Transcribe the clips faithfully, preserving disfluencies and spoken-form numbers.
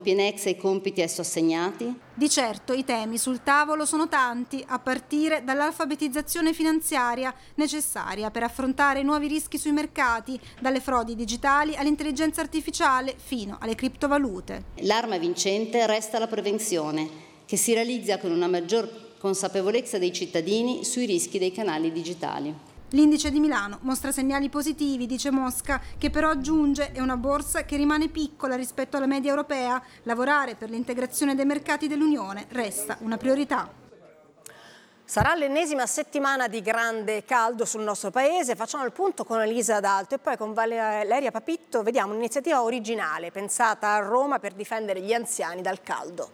Pinex e i compiti esso assegnati? Di certo i temi sul tavolo sono tanti, a partire dall'alfabetizzazione finanziaria necessaria per affrontare i nuovi rischi sui mercati, dalle frodi digitali all'intelligenza artificiale fino alle criptovalute. L'arma vincente resta la prevenzione, che si realizza con una maggior consapevolezza dei cittadini sui rischi dei canali digitali. L'indice di Milano mostra segnali positivi, dice Mosca, che però aggiunge è una borsa che rimane piccola rispetto alla media europea. Lavorare per l'integrazione dei mercati dell'Unione resta una priorità. Sarà l'ennesima settimana di grande caldo sul nostro paese. Facciamo il punto con Elisa D'Alto e poi con Valeria Papitto vediamo un'iniziativa originale pensata a Roma per difendere gli anziani dal caldo.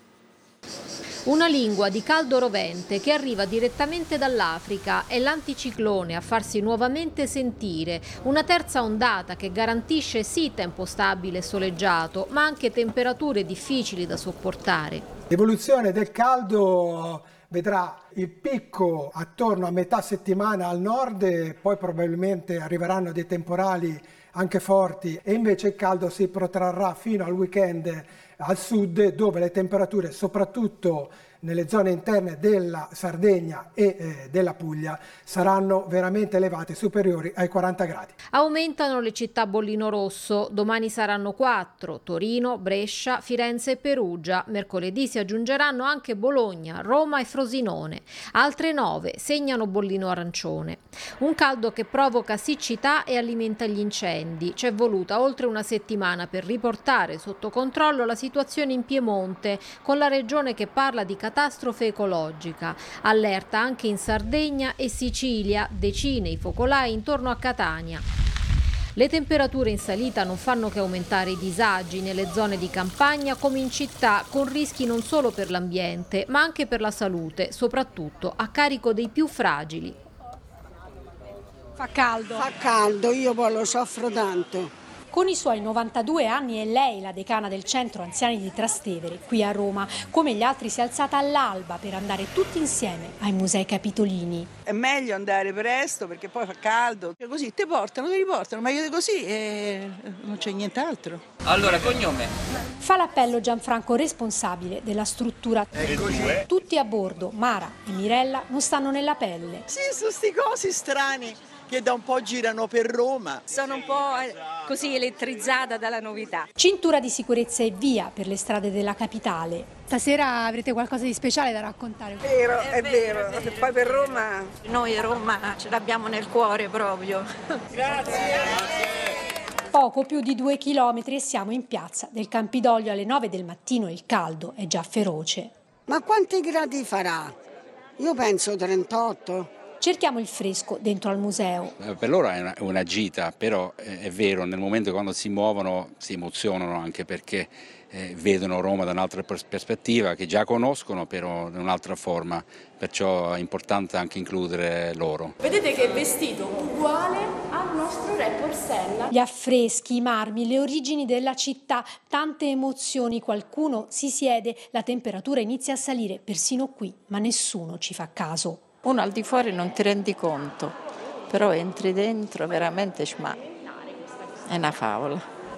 Una lingua di caldo rovente che arriva direttamente dall'Africa è l'anticiclone a farsi nuovamente sentire, una terza ondata che garantisce sì tempo stabile e soleggiato, ma anche temperature difficili da sopportare. L'evoluzione del caldo vedrà il picco attorno a metà settimana al nord e poi probabilmente arriveranno dei temporali anche forti e invece il caldo si protrarrà fino al weekend al sud, dove le temperature soprattutto nelle zone interne della Sardegna e eh, della Puglia saranno veramente elevate, superiori ai quaranta gradi. Aumentano le città a bollino rosso, domani saranno quattro, Torino, Brescia, Firenze e Perugia, mercoledì si aggiungeranno anche Bologna, Roma e Frosinone, altre nove segnano bollino arancione. Un caldo che provoca siccità e alimenta gli incendi, c'è voluta oltre una settimana per riportare sotto controllo la situazione in Piemonte, con la regione che parla di catastrofe ecologica. Allerta anche in Sardegna e Sicilia, decine i focolai intorno a Catania. Le temperature in salita non fanno che aumentare i disagi nelle zone di campagna come in città, con rischi non solo per l'ambiente, ma anche per la salute, soprattutto a carico dei più fragili. Fa caldo. Fa caldo, io poi lo soffro tanto. Con i suoi novantadue anni è lei la decana del centro anziani di Trastevere, qui a Roma. Come gli altri si è alzata all'alba per andare tutti insieme ai Musei Capitolini. È meglio andare presto perché poi fa caldo. Così ti portano, ti riportano, meglio di così e non c'è nient'altro. Allora, cognome? Fa l'appello Gianfranco, responsabile della struttura. Eccoci. Tutti a bordo, Mara e Mirella non stanno nella pelle. Sì, sono sti cosi strani che da un po' girano per Roma. Sono un po' così elettrizzata dalla novità. Cintura di sicurezza e via per le strade della capitale. Stasera avrete qualcosa di speciale da raccontare? È vero, è, è vero. vero. Poi per Roma... Noi Roma ce l'abbiamo nel cuore proprio. Grazie. Poco più di due chilometri e siamo in piazza del Campidoglio alle nove del mattino e il caldo è già feroce. Ma quanti gradi farà? Io penso trentotto. Cerchiamo il fresco dentro al museo. Per loro è una, una gita, però è vero, nel momento quando si muovono si emozionano anche perché eh, vedono Roma da un'altra prospettiva che già conoscono, però in un'altra forma, perciò è importante anche includere loro. Vedete che è vestito uguale al nostro re Porcella. Gli affreschi, i marmi, le origini della città, tante emozioni, qualcuno si siede, la temperatura inizia a salire persino qui, ma nessuno ci fa caso. Uno al di fuori non ti rendi conto, però entri dentro veramente ma è una favola.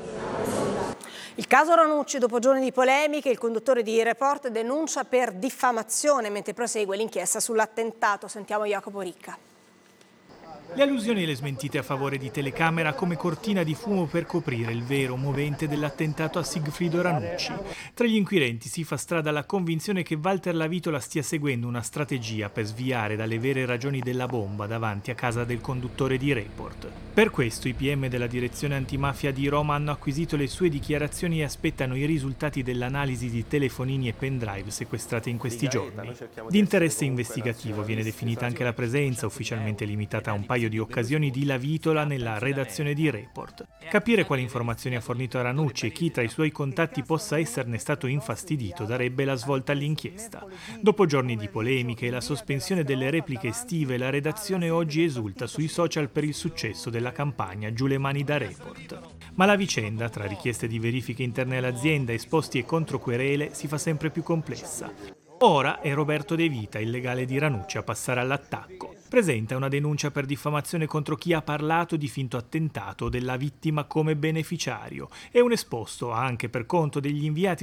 Il caso Ranucci, dopo giorni di polemiche, il conduttore di Report denuncia per diffamazione mentre prosegue l'inchiesta sull'attentato. Sentiamo Jacopo Ricca. Le allusioni e le smentite a favore di telecamera come cortina di fumo per coprire il vero movente dell'attentato a Sigfrido Ranucci. Tra gli inquirenti si fa strada la convinzione che Walter Lavitola stia seguendo una strategia per sviare dalle vere ragioni della bomba davanti a casa del conduttore di Report. Per questo i P M della direzione antimafia di Roma hanno acquisito le sue dichiarazioni e aspettano i risultati dell'analisi di telefonini e pendrive sequestrate in questi giorni. Di interesse investigativo viene definita anche la presenza, ufficialmente limitata a un paio di occasioni, di Lavitola nella redazione di Report. Capire quali informazioni ha fornito a Ranucci e chi tra i suoi contatti possa esserne stato infastidito darebbe la svolta all'inchiesta. Dopo giorni di polemiche e la sospensione delle repliche estive, la redazione oggi esulta sui social per il successo della campagna Giù le mani da Report. Ma la vicenda, tra richieste di verifiche interne all'azienda, esposti e controquerele, si fa sempre più complessa. Ora è Roberto De Vita, il legale di Ranucci, a passare all'attacco. Presenta una denuncia per diffamazione contro chi ha parlato di finto attentato della vittima come beneficiario e un esposto anche per conto degli inviati